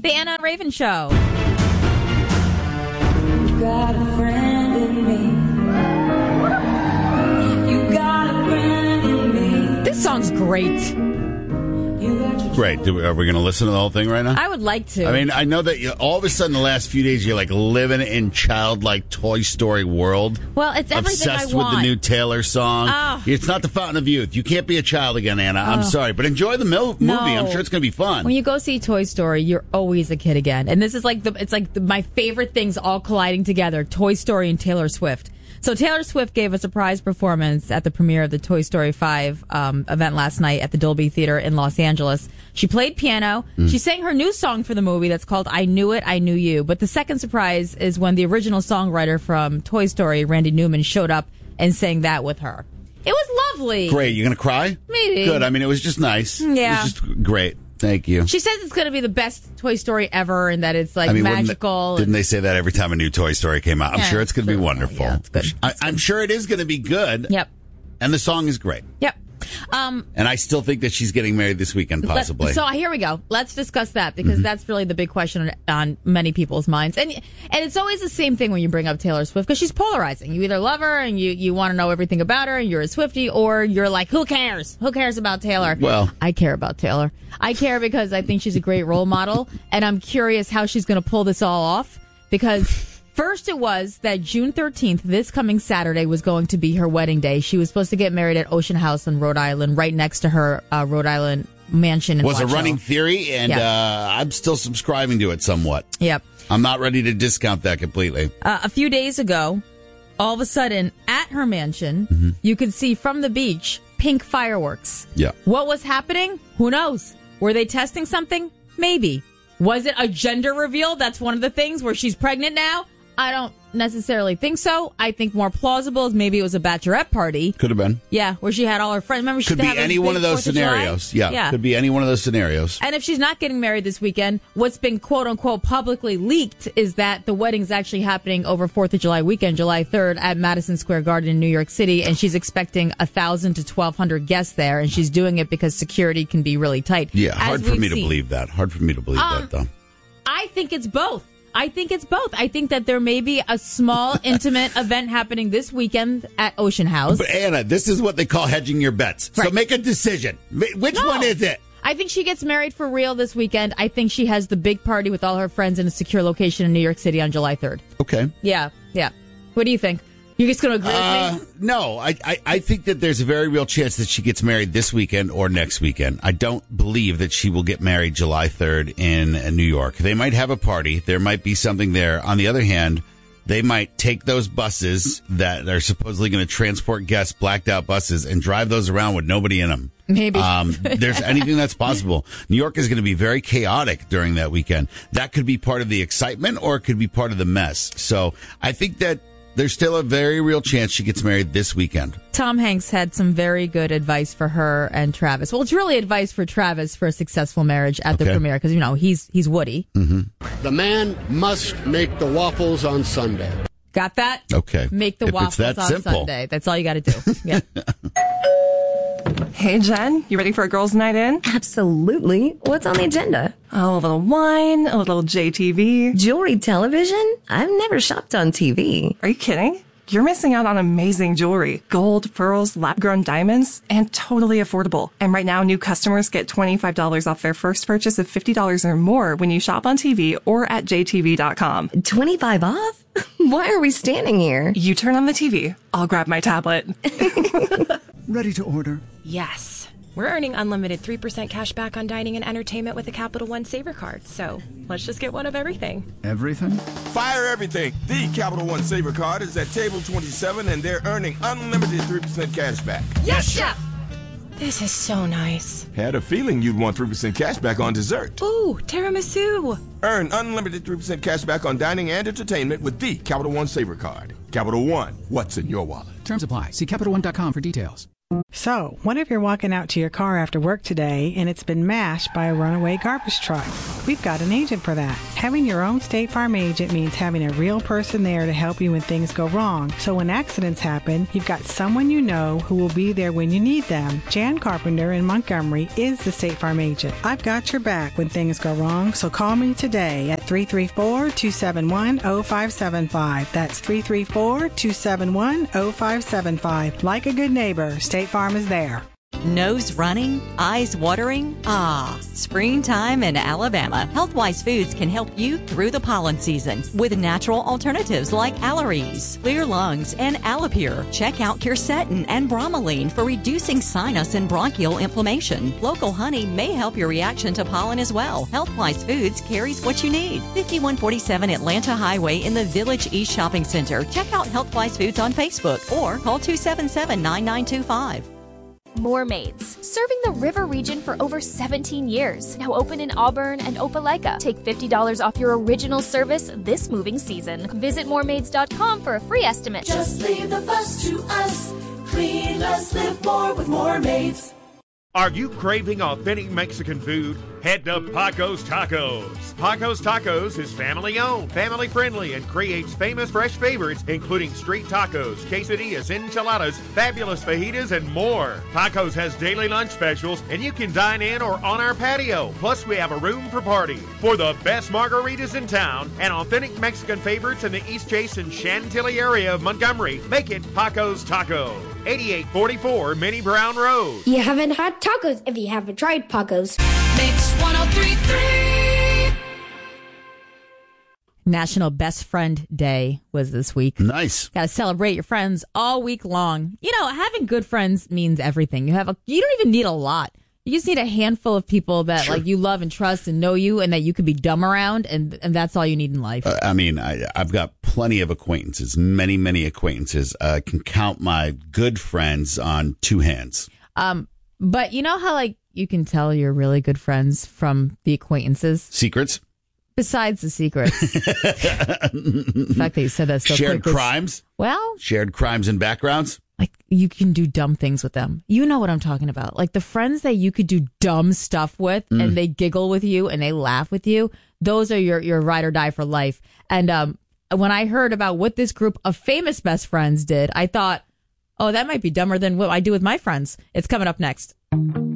The Anna and Raven Show. You got a friend in me. You got a friend in me. This song's great. Great. Are we going to listen to the whole thing right now? I would like to. I mean, I know that all of a sudden the last few days you're like living in childlike Toy Story world. Well, it's everything obsessed I want. with the new Taylor song. Oh. It's not the Fountain of Youth. You can't be a child again, Anna. I'm sorry, but enjoy the movie. No. I'm sure it's going to be fun. When you go see Toy Story, you're always a kid again. And this is like my favorite things all colliding together. Toy Story and Taylor Swift. So Taylor Swift gave a surprise performance at the premiere of the Toy Story 5 event last night at the Dolby Theater in Los Angeles. She played piano. She sang her new song for the movie that's called I Knew It, I Knew You. But the second surprise is when the original songwriter from Toy Story, Randy Newman, showed up and sang that with her. It was lovely. Great. You going to cry? Maybe. Good. I mean, it was just nice. Yeah. It was just great. Thank you. She says it's going to be the best Toy Story ever and that it's like magical. Didn't they say that every time a new Toy Story came out? I'm Yeah, sure it's going to be wonderful. Yeah, it's good. I'm sure it is going to be good. Yep. And the song is great. Yep. And I still think that she's getting married this weekend, possibly. So here we go. Let's discuss that because that's really the big question on many people's minds. And it's always the same thing when you bring up Taylor Swift because she's polarizing. You either love her and you want to know everything about her and you're a Swiftie, or you're like, who cares? Who cares about Taylor? Well, I care about Taylor. I care because I think she's a great role model, and I'm curious how she's going to pull this all off because... First, it was that June 13th, this coming Saturday, was going to be her wedding day. She was supposed to get married at Ocean House in Rhode Island, right next to her Rhode Island mansion. Was a running theory, and I'm still subscribing to it somewhat. Yep. I'm not ready to discount that completely. A few days ago, all of a sudden, at her mansion, you could see from the beach pink fireworks. Yeah. What was happening? Who knows? Were they testing something? Maybe. Was it a gender reveal? That's one of the things where she's pregnant now. I don't necessarily think so. I think more plausible is maybe it was a bachelorette party. Could have been. Yeah, where she had all her friends. Remember, she could be any one of those scenarios. Yeah, could be any one of those scenarios. And if she's not getting married this weekend, what's been quote unquote publicly leaked is that the wedding's actually happening over 4th of July weekend, July 3rd, at Madison Square Garden in New York City, and she's expecting 1,000 to 1,200 guests there, and she's doing it because security can be really tight. Yeah, hard for me to believe that. Hard for me to believe that, though. I think it's both. I think that there may be a small, intimate event happening this weekend at Ocean House. But, Anna, this is what they call hedging your bets. Right. So make a decision. Which one is it? I think she gets married for real this weekend. I think she has the big party with all her friends in a secure location in New York City on July 3rd. Okay. Yeah. What do you think? You just going to agree with me? No, I think that there's a very real chance that she gets married this weekend or next weekend. I don't believe that she will get married July 3rd in New York. They might have a party. There might be something there. On the other hand, they might take those buses that are supposedly going to transport guests, blacked out buses, and drive those around with nobody in them. Maybe. There's anything that's possible. New York is going to be very chaotic during that weekend. That could be part of the excitement or it could be part of the mess. So I think that there's still a very real chance she gets married this weekend. Tom Hanks had some very good advice for her and Travis. Well, it's really advice for Travis for a successful marriage at the premiere because, you know, he's Woody. Mm-hmm. The man must make the waffles on Sunday. Got that? Okay. Make the waffles on Sunday. That's all you got to do. Yeah. Hey, Jen, you ready for a girls' night in? Absolutely. What's on the agenda? Oh, a little wine, a little JTV. Jewelry television? I've never shopped on TV. Are you kidding? You're missing out on amazing jewelry. Gold, pearls, lab-grown diamonds, and totally affordable. And right now, new customers get $25 off their first purchase of $50 or more when you shop on TV or at jtv.com. 25 off? Why are we standing here? You turn on the TV. I'll grab my tablet. Ready to order? Yes. We're earning unlimited 3% cash back on dining and entertainment with a Capital One Saver card. So let's just get one of everything. Everything? Fire everything. The Capital One Saver card is at table 27 and they're earning unlimited 3% cash back. Yes, Chef! This is so nice. Had a feeling you'd want 3% cash back on dessert. Ooh, tiramisu. Earn unlimited 3% cash back on dining and entertainment with the Capital One Saver card. Capital One, what's in your wallet? Terms apply. See CapitalOne.com for details. So, what if you're walking out to your car after work today and it's been mashed by a runaway garbage truck? we've got an agent for that. Having your own State Farm agent means having a real person there to help you when things go wrong. So when accidents happen, you've got someone you know who will be there when you need them. Jan Carpenter in Montgomery is the State Farm agent. I've got your back when things go wrong, so call me today at 334-271-0575. That's 334-271-0575. Like a good neighbor, State Farm is there. Nose running? Eyes watering? Ah, springtime in Alabama. Healthwise Foods can help you through the pollen season with natural alternatives like Allerese, Clear Lungs, and Alapure. Check out Quercetin and Bromelain for reducing sinus and bronchial inflammation. Local honey may help your reaction to pollen as well. Healthwise Foods carries what you need. 5147 Atlanta Highway in the Village East Shopping Center. Check out Healthwise Foods on Facebook or call 277-9925. More Maids, serving the river region for over 17 years. Now open in Auburn and Opelika. Take $50 off your original service this moving season. Visit moremaids.com for a free estimate. Just leave the fuss to us. Clean less, live more with More Maids. Are you craving authentic Mexican food? Head to Paco's Tacos. Paco's Tacos is family-owned, family-friendly, and creates famous fresh favorites, including street tacos, quesadillas, enchiladas, fabulous fajitas, and more. Paco's has daily lunch specials, and you can dine in or on our patio. Plus, we have a room for parties. For the best margaritas in town and authentic Mexican favorites in the East Chase and Chantilly area of Montgomery, make it Paco's Tacos. 8844 Minnie Brown Road. You haven't had tacos if you haven't tried Paco's. Mix 1033. National Best Friend Day was this week. Nice. Got to celebrate your friends all week long. You know, having good friends means everything. You don't even need a lot. You just need a handful of people that like you love and trust and know you and that you could be dumb around, and that's all you need in life. I've got plenty of acquaintances, many acquaintances. I can count my good friends on two hands. But you know how like you can tell you're really good friends from the acquaintances? Secrets? Besides the secrets. The fact that you said that so Shared quick. crimes? Well. Shared crimes and backgrounds? Like, you can do dumb things with them. You know what I'm talking about. Like, the friends that you could do dumb stuff with, and they giggle with you, and they laugh with you, those are your ride or die for life. And when I heard about what this group of famous best friends did, I thought, oh, that might be dumber than what I do with my friends. It's coming up next.